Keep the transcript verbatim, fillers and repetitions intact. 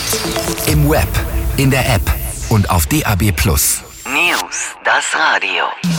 Im Web, in der App und auf D A B plus. News, das Radio.